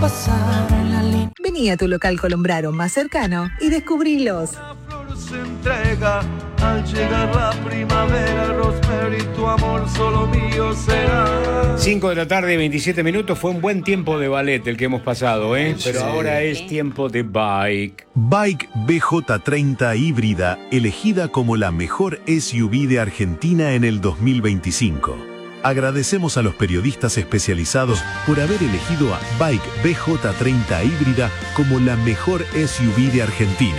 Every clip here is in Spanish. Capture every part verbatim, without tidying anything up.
pasar en la línea. Vení a tu local Colombraro más cercano y descubrilos. La flor se entrega al llegar la primavera, Rosemary, tu amor solo mío será. cinco de la tarde, veintisiete minutos. Fue un buen tiempo de ballet el que hemos pasado, ¿eh? Pero Sí. ahora es tiempo de bike. Bike B J treinta híbrida, elegida como la mejor S U V de Argentina en el dos mil veinticinco. Agradecemos a los periodistas especializados por haber elegido a Bike B J treinta híbrida como la mejor S U V de Argentina.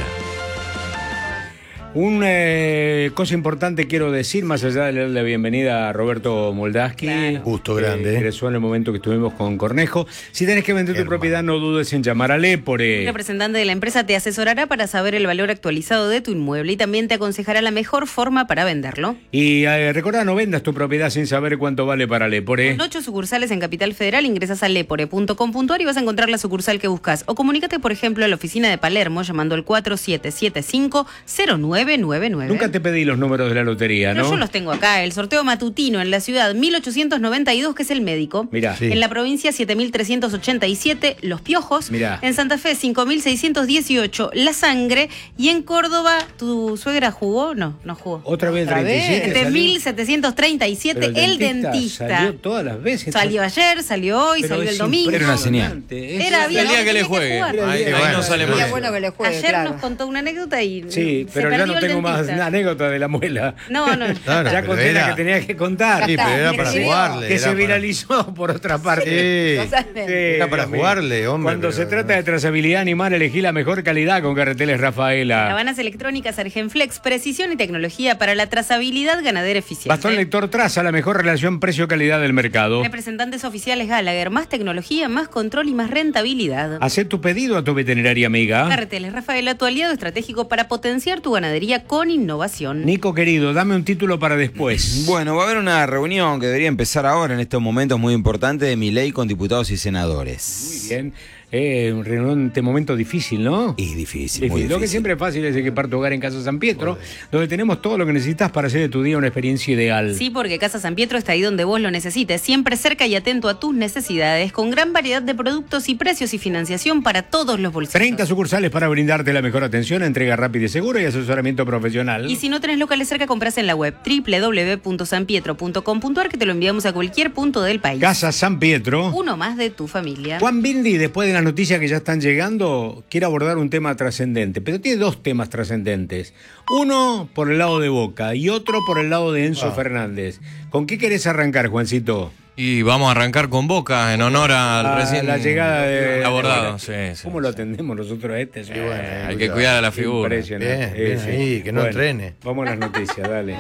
Una eh, cosa importante quiero decir, más allá de darle la bienvenida a Roberto Moldaski. Claro. Gusto grande. Que ingresó en el momento que estuvimos con Cornejo. Si tenés que vender tu Hermano. propiedad, no dudes en llamar a Lépore. Un representante de la empresa te asesorará para saber el valor actualizado de tu inmueble y también te aconsejará la mejor forma para venderlo. Y eh, recordá, no vendas tu propiedad sin saber cuánto vale para Lépore. Con ocho sucursales en Capital Federal, ingresas a lepore punto com punto a r y vas a encontrar la sucursal que buscas. O comunícate, por ejemplo, a la oficina de Palermo llamando al cuatro siete siete cinco cero nueve nueve nueve. Nunca te pedí los números de la lotería, Pero ¿no? yo los tengo acá. El sorteo matutino en la ciudad mil ochocientos noventa y dos, que es el médico. Mirá. Sí. En la provincia siete mil trescientos ochenta y siete, los piojos. Mirá. En Santa Fe cinco mil seiscientos dieciocho, la sangre. Y en Córdoba, ¿tu suegra jugó? No, no jugó. Otra vez el treinta y siete. siete salió. mil setecientos treinta y siete, Pero el dentista. Salió todas las veces. Salió ayer, salió hoy, Pero salió es el domingo. Era una señal. impresionante. Es- Era bien, El día que le tenía juegue. jugar. Ahí, ahí bueno, no sale sería más. bueno que le juegue, Ayer claro. nos contó una anécdota y Sí, se pero ya perdió no el tengo más dentista. anécdota de la muela. No, no. Claro, Ya pero conté la era- que tenía que contar. Sí, pero era para Sí, jugarle. Que era se para- viralizó por otra parte. Sí. Totalmente. Sí, Era para Dios mío. jugarle, hombre, Cuando pero- se trata de trazabilidad animal, elegí la mejor calidad con Carreteles Rafaela. Cabanas electrónicas Argenflex, precisión y tecnología para la trazabilidad ganadera eficiente. Bastón Lector Traza, la mejor relación precio-calidad del mercado. Representantes oficiales Gallagher, más tecnología, más control y más rentabilidad. Hacé tu pedido a tu veterinaria amiga. Carreteles Rafaela, tu aliado estratégico para potenciar tu ganadería con innovación. Nico querido, dame un título para después. Bueno, va a haber una reunión que debería empezar ahora en estos momentos muy importantes de Milei con diputados y senadores. Muy bien. Eh, un realmente momento difícil, ¿no? Y difícil, Difícil. muy Lo que difícil. siempre es fácil es equipar tu hogar en Casa San Pietro, donde tenemos todo lo que necesitas para hacer de tu día una experiencia ideal. Sí, porque Casa San Pietro está ahí donde vos lo necesites, siempre cerca y atento a tus necesidades, con gran variedad de productos y precios y financiación para todos los bolsillos. treinta sucursales para brindarte la mejor atención, entrega rápida y segura y asesoramiento profesional. Y si no tenés locales cerca, compras en la web doble u doble u doble u punto san pietro punto com punto a r, que te lo enviamos a cualquier punto del país. Casa San Pietro. Uno más de tu familia. Juan Bindi, después de las noticias que ya están llegando, quiere abordar un tema trascendente, pero tiene dos temas trascendentes. Uno por el lado de Boca y otro por el lado de Enzo Fernández. ¿Con qué querés arrancar, Juancito? Y vamos a arrancar con Boca en honor al A recién la llegada de abordado. de- Sí, sí, ¿Cómo lo atendemos nosotros a este? Sí, bueno, hay que cuidar a la figura. Impresionante. Bien, Sí, bien sí. ahí, que no entrene. Vamos a las noticias, dale.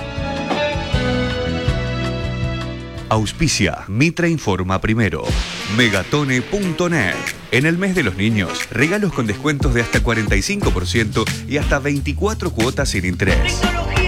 Auspicia Mitra Informa Primero. Megatone punto net. En el mes de los niños, regalos con descuentos de hasta cuarenta y cinco por ciento y hasta veinticuatro cuotas sin interés.